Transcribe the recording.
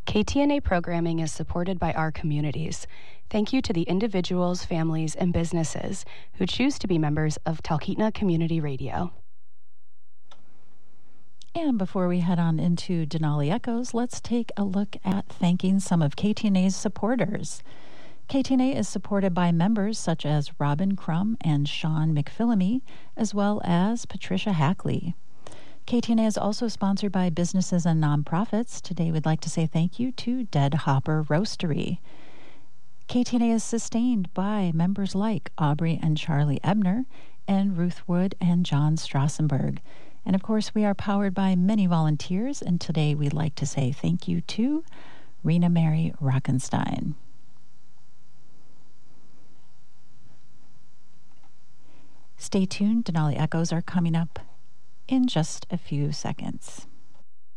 KTNA programming is supported by our communities. Thank you to the individuals, families, and businesses who choose to be members of Talkeetna Community Radio. And before we head on into Denali Echoes, let's take a look at thanking some of KTNA's supporters. KTNA is supported by members such as Robin Crum and Sean McPhillamy, as well as Patricia Hackley. KTNA is also sponsored by businesses and nonprofits. Today we'd like to say thank you to Dead Hopper Roastery. KTNA is sustained by members like Aubrey and Charlie Ebner and Ruth Wood and John Strassenberg. And of course, we are powered by many volunteers, and today we'd like to say thank you to Rena Mary Rockenstein. Stay tuned. Denali Echoes are coming up in just a few seconds.